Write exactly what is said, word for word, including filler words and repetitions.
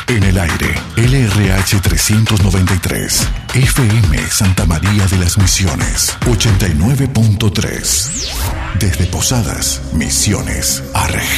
En el aire, L R H trescientos noventa y tres, F M Santa María de las Misiones, ochenta y nueve punto tres. Desde Posadas, Misiones, Arreján.